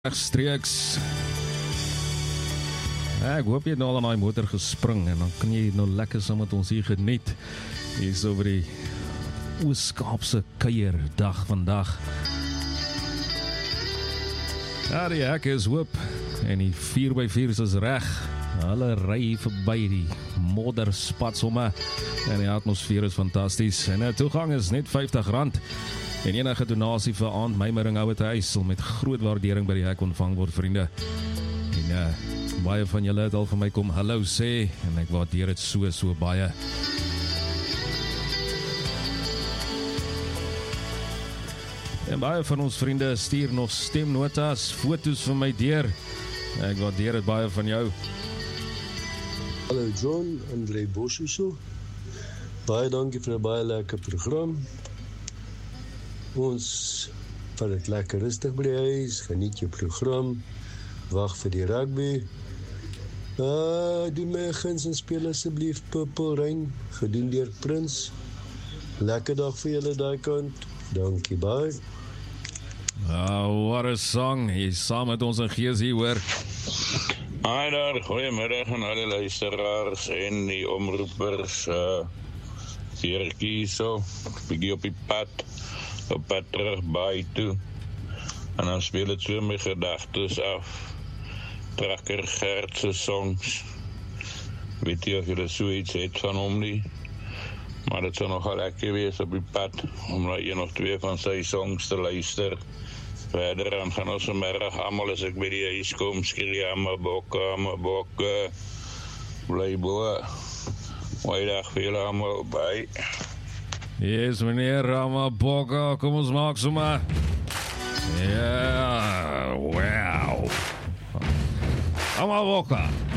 Rechtstreeks. Ek hoop jy het nou al aan die motor gespring en dan kan jy nou lekker saam met ons hier geniet. Hier is oor die Oos-Kaapse kuierdag vandag. Ja, die hek is hoop en die 4x4's is reg. Hulle ry verby die modderspadsomme en die atmosfeer is fantasties. En die toegang is net R50. En enige donasie vir aandmymering hou het huis sal met groot waardering by die hek ontvang word, vriende. En baie van julle het al vir my kom hallo sê en ek waardeer dit so baie. En baie van ons vriende stuur nog stemnotas, foto's van my deur. Ek waardeer dit baie van jou. Hallo John, André Boshuso. Baie dankie vir 'n baie lekker program. Ons vat dit lekker rustig by die huis, geniet jou program, wag vir die rugby. Doen my 'n guns en speel asseblief Purple Rain, gedoen deur Prins. Lekker dag vir julle daai kant. Dankie, bye. What a song, hy is saam met ons in gees hier hoor. Hi daar, goeiemiddag aan alle luisteraars en die omroepers, Sierkie so, bietjie op die pad terug by toe, en dan speel het so my gedagtes af, Trakker Gert se songs, weet jy of julle so iets het van hom nie, maar dit sal nogal lekker wees op die pad, om nou 1 of 2 van sy songs te luister. Verder dan gaan ons vanmiddag allemaal as ek by die huis kom, skree aan my bokke, bly bo. Mooi dag vir julle allemaal, bye. Yes, meneer Ramabokka, kom ons maak sommer. Ja, wow. Ramabokka.